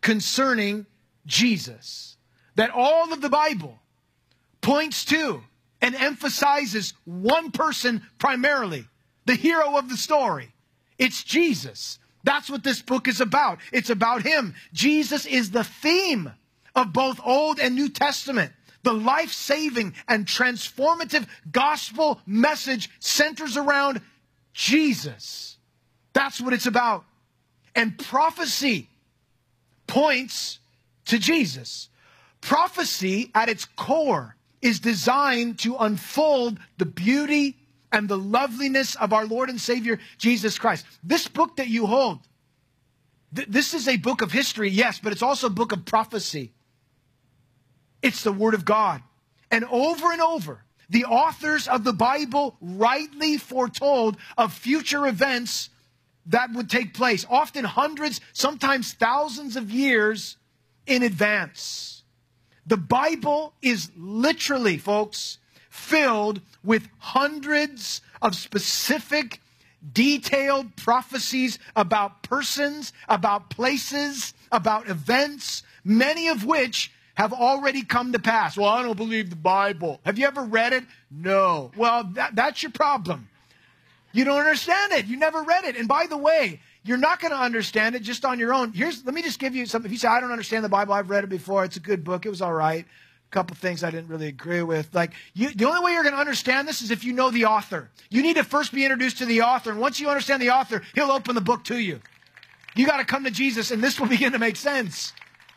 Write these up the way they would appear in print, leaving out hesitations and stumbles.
concerning Jesus. That all of the Bible points to and emphasizes one person primarily, the hero of the story. It's Jesus. That's what this book is about. It's about him. Jesus is the theme of both Old and New Testament. The life-saving and transformative gospel message centers around Jesus. That's what it's about. And prophecy points to Jesus. Prophecy at its core is designed to unfold the beauty and the loveliness of our Lord and Savior, Jesus Christ. This book that you hold, this is a book of history, yes, but it's also a book of prophecy. It's the Word of God. And over, the authors of the Bible rightly foretold of future events that would take place, often hundreds, sometimes thousands of years in advance. The Bible is literally, folks, filled with hundreds of specific, detailed prophecies about persons, about places, about events, many of which have already come to pass. Well, I don't believe the Bible. Have you ever read it? No. Well, that's your problem. You don't understand it. You never read it. And by the way, you're not going to understand it just on your own. Let me just give you something. If you say, I don't understand the Bible, I've read it before. It's a good book. It was all right. A couple things I didn't really agree with. The only way you're going to understand this is if you know the author. You need to first be introduced to the author. And once you understand the author, he'll open the book to you. You got to come to Jesus, and this will begin to make sense.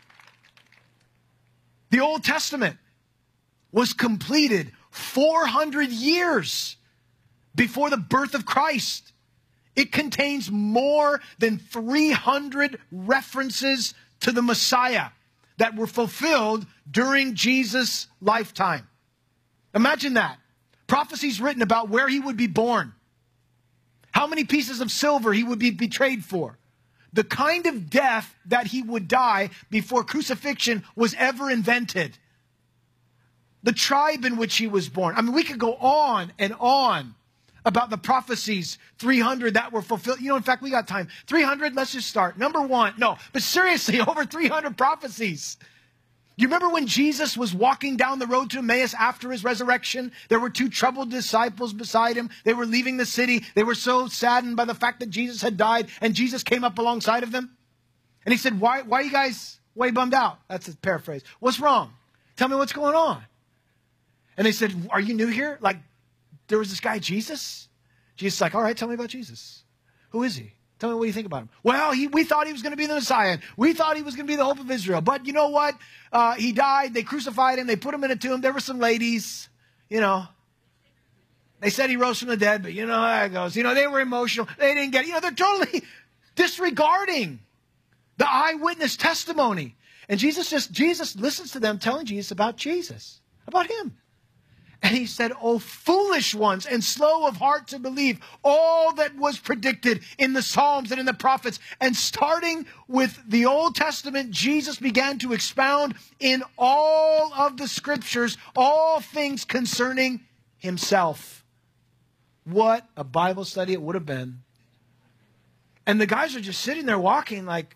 The Old Testament was completed 400 years before the birth of Christ. It contains more than 300 references to the Messiah that were fulfilled during Jesus' lifetime. Imagine that. Prophecies written about where he would be born, how many pieces of silver he would be betrayed for, the kind of death that he would die before crucifixion was ever invented, the tribe in which he was born. I mean, we could go on and on about the prophecies, 300 that were fulfilled. In fact, we got time. 300, let's just start. Number one, no, but seriously, over 300 prophecies. You remember when Jesus was walking down the road to Emmaus after his resurrection? There were two troubled disciples beside him. They were leaving the city. They were so saddened by the fact that Jesus had died, and Jesus came up alongside of them. And he said, why are you guys way bummed out? That's a paraphrase. What's wrong? Tell me what's going on. And they said, are you new here? There was this guy, Jesus. Jesus is like, all right, tell me about Jesus. Who is he? Tell me what you think about him. Well, we thought he was going to be the Messiah. We thought he was going to be the hope of Israel. But you know what? He died. They crucified him. They put him in a tomb. There were some ladies, They said he rose from the dead, but you know how it goes. They were emotional. They didn't get it. They're totally disregarding the eyewitness testimony. And Jesus listens to them telling Jesus, about him. And he said, oh, foolish ones and slow of heart to believe all that was predicted in the Psalms and in the prophets. And starting with the Old Testament, Jesus began to expound in all of the scriptures, all things concerning himself. What a Bible study it would have been. And the guys are just sitting there walking like,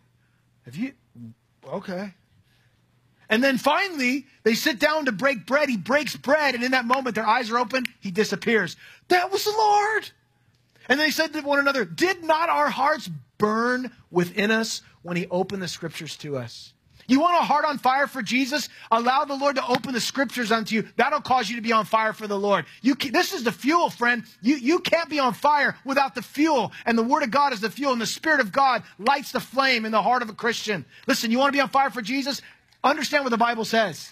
okay. And then finally, they sit down to break bread. He breaks bread, and in that moment, their eyes are open. He disappears. That was the Lord. And they said to one another, did not our hearts burn within us when he opened the scriptures to us? You want a heart on fire for Jesus? Allow the Lord to open the scriptures unto you. That'll cause you to be on fire for the Lord. This is the fuel, friend. You can't be on fire without the fuel. And the Word of God is the fuel. And the Spirit of God lights the flame in the heart of a Christian. Listen, you want to be on fire for Jesus? Understand what the Bible says.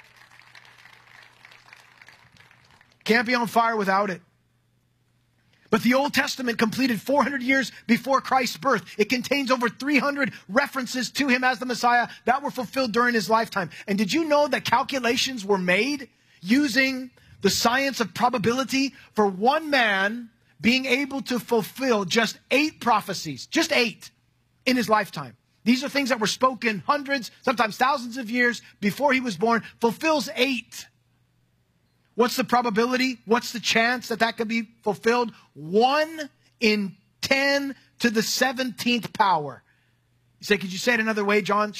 Can't be on fire without it. But the Old Testament completed 400 years before Christ's birth. It contains over 300 references to him as the Messiah that were fulfilled during his lifetime. And did you know that calculations were made using the science of probability for one man being able to fulfill just 8 prophecies, just 8 in his lifetime? These are things that were spoken hundreds, sometimes thousands of years before he was born. Fulfills 8. What's the probability? What's the chance that could be fulfilled? 1 in 10 to the 17th power. You say, could you say it another way, John?